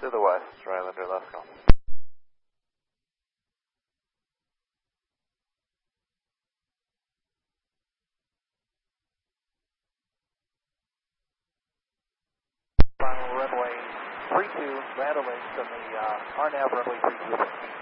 to the west, Rylander, let's go. Final runway 32, land away from the RNAV runway 32.